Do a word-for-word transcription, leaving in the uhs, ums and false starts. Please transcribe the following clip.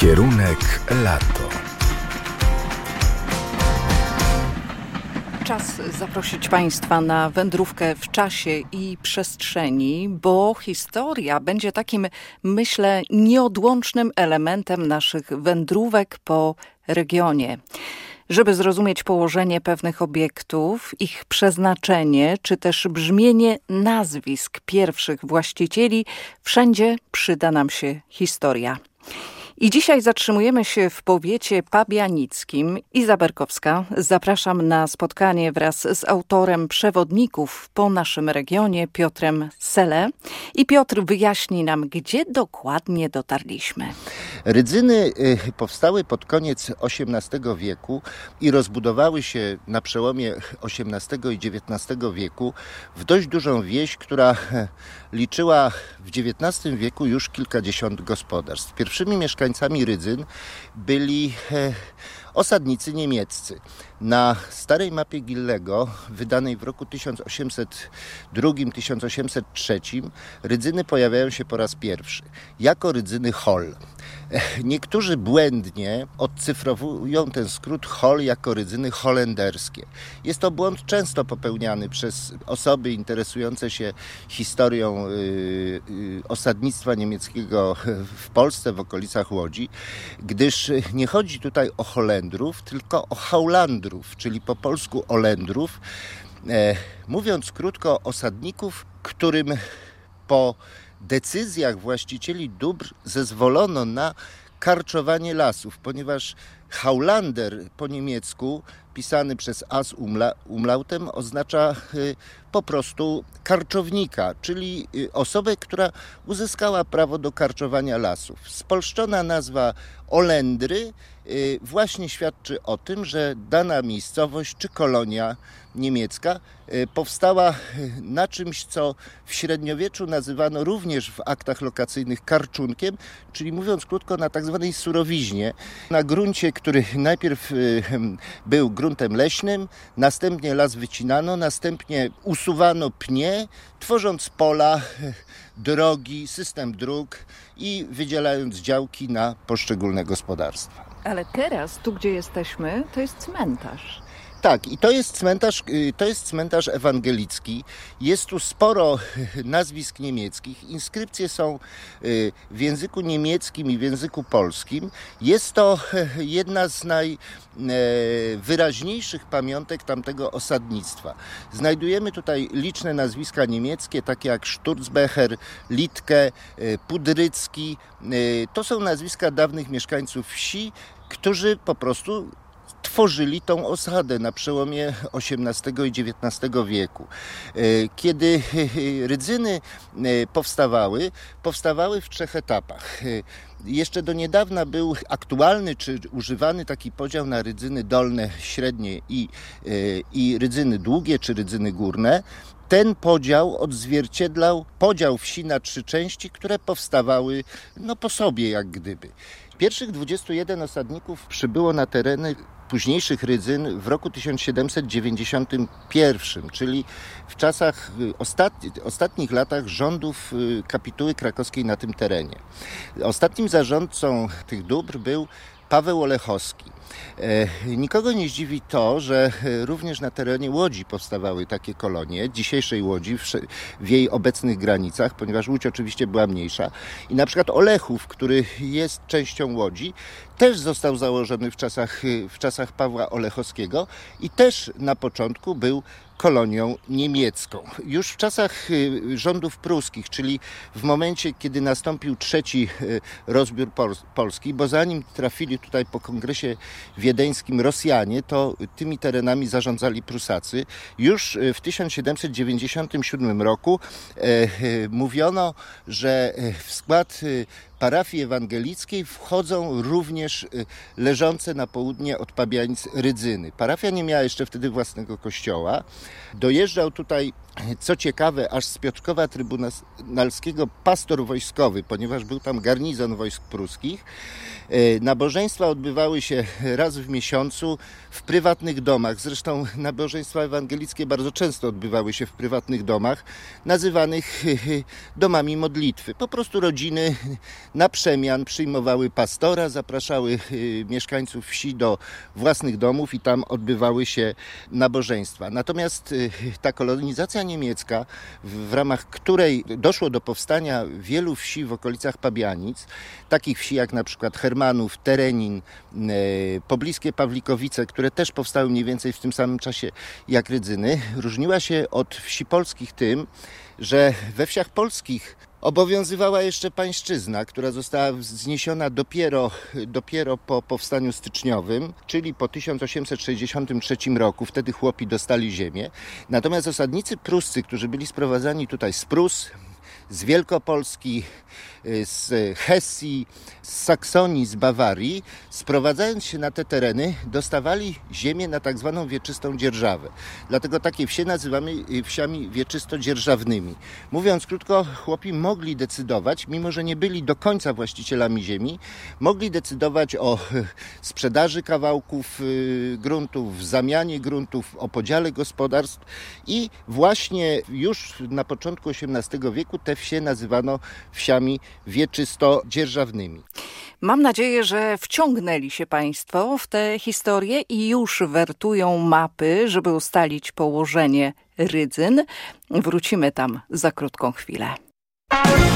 Kierunek lato. Czas zaprosić Państwa na wędrówkę w czasie i przestrzeni, bo historia będzie takim, myślę, nieodłącznym elementem naszych wędrówek po regionie. Żeby zrozumieć położenie pewnych obiektów, ich przeznaczenie, czy też brzmienie nazwisk pierwszych właścicieli, wszędzie przyda nam się historia. I dzisiaj zatrzymujemy się w powiecie pabianickim. Iza Berkowska, zapraszam na spotkanie wraz z autorem przewodników po naszym regionie, Piotrem Sele. I Piotr wyjaśni nam, gdzie dokładnie dotarliśmy. Rydzyny powstały pod koniec osiemnastego wieku i rozbudowały się na przełomie osiemnastego i dziewiętnastego wieku w dość dużą wieś, która liczyła w dziewiętnastym wieku już kilkadziesiąt gospodarstw. Pierwszymi mieszkańcami Rydzyn byli osadnicy niemieccy. Na starej mapie Gillego, wydanej w roku tysiąc osiemset drugi do tysiąc osiemset trzeci, Rydzyny pojawiają się po raz pierwszy jako Rydzyny Hol. Niektórzy błędnie odcyfrowują ten skrót Hol jako Rydzyny holenderskie. Jest to błąd często popełniany przez osoby interesujące się historią yy, yy, osadnictwa niemieckiego w Polsce, w okolicach Łodzi, gdyż nie chodzi tutaj o Holendrów, tylko o Haulandrów, czyli po polsku Olendrów. E, mówiąc krótko, osadników, którym po decyzjach właścicieli dóbr zezwolono na karczowanie lasów, ponieważ Haulander po niemiecku, pisany przez as umlautem, oznacza y, po prostu karczownika, czyli y, osobę, która uzyskała prawo do karczowania lasów. Spolszczona nazwa Olendry y, właśnie świadczy o tym, że dana miejscowość czy kolonia niemiecka y, powstała y, na czymś, co w średniowieczu nazywano również w aktach lokacyjnych karczunkiem, czyli mówiąc krótko, na tak zwanej surowiźnie, na gruncie, który najpierw y, był gruntem leśnym, następnie las wycinano, następnie usuwano pnie, tworząc pola, drogi, system dróg i wydzielając działki na poszczególne gospodarstwa. Ale teraz, tu gdzie jesteśmy, to jest cmentarz. Tak, i to jest cmentarz, to jest cmentarz ewangelicki. Jest tu sporo nazwisk niemieckich. Inskrypcje są w języku niemieckim i w języku polskim. Jest to jedna z najwyraźniejszych pamiątek tamtego osadnictwa. Znajdujemy tutaj liczne nazwiska niemieckie, takie jak Sturzbecher, Litke, Pudrycki. To są nazwiska dawnych mieszkańców wsi, którzy po prostu tworzyli tą osadę na przełomie osiemnastego i dziewiętnastego wieku. Kiedy Rydzyny powstawały, powstawały w trzech etapach. Jeszcze do niedawna był aktualny czy używany taki podział na Rydzyny dolne, średnie i, i Rydzyny długie czy Rydzyny górne. Ten podział odzwierciedlał podział wsi na trzy części, które powstawały no, po sobie jak gdyby. Pierwszych dwudziestu jeden osadników przybyło na tereny późniejszych Rydzyn w roku tysiąc siedemset dziewięćdziesiątym pierwszym, czyli w czasach ostatni, ostatnich latach rządów kapituły krakowskiej na tym terenie. Ostatnim zarządcą tych dóbr był Paweł Olechowski. Nikogo nie zdziwi to, że również na terenie Łodzi powstawały takie kolonie, dzisiejszej Łodzi, w jej obecnych granicach, ponieważ Łódź oczywiście była mniejsza. I na przykład Olechów, który jest częścią Łodzi, też został założony w czasach, w czasach Pawła Olechowskiego i też na początku był kolonią niemiecką. Już w czasach rządów pruskich, czyli w momencie, kiedy nastąpił trzeci rozbiór Polski, bo zanim trafili tutaj po kongresie wiedeńskim Rosjanie, to tymi terenami zarządzali Prusacy. Już w tysiąc siedemset dziewięćdziesiątym siódmym roku e, mówiono, że w skład parafii ewangelickiej wchodzą również leżące na południe od Pabianic Rydzyny. Parafia nie miała jeszcze wtedy własnego kościoła Dojeżdżał tutaj, co ciekawe, aż z Piotrkowa Trybunalskiego pastor wojskowy, ponieważ był tam garnizon wojsk pruskich. Nabożeństwa odbywały się raz w miesiącu w prywatnych domach. Zresztą nabożeństwa ewangelickie bardzo często odbywały się w prywatnych domach, nazywanych domami modlitwy. Po prostu rodziny na przemian przyjmowały pastora, zapraszały mieszkańców wsi do własnych domów i tam odbywały się nabożeństwa. Natomiast ta kolonizacja niemiecka, w ramach której doszło do powstania wielu wsi w okolicach Pabianic, takich wsi jak na przykład Hermanów, Terenin, pobliskie Pawlikowice, które też powstały mniej więcej w tym samym czasie jak Rydzyny, różniła się od wsi polskich tym, że we wsiach polskich obowiązywała jeszcze pańszczyzna, która została zniesiona dopiero, dopiero po powstaniu styczniowym, czyli po tysiąc osiemset sześćdziesiątym trzecim roku. Wtedy chłopi dostali ziemię. Natomiast osadnicy pruscy, którzy byli sprowadzani tutaj z Prus, z Wielkopolski, z Hesji, z Saksonii, z Bawarii, sprowadzając się na te tereny, dostawali ziemię na tak zwaną wieczystą dzierżawę. Dlatego takie wsie nazywamy wsiami wieczysto-dzierżawnymi. Mówiąc krótko, chłopi mogli decydować, mimo że nie byli do końca właścicielami ziemi, mogli decydować o sprzedaży kawałków gruntów, zamianie gruntów, o podziale gospodarstw i właśnie już na początku osiemnastego wieku te wsie nazywano wsiami wieczysto-dzierżawnymi. Mam nadzieję, że wciągnęli się Państwo w tę historię i już wertują mapy, żeby ustalić położenie Rydzyn. Wrócimy tam za krótką chwilę.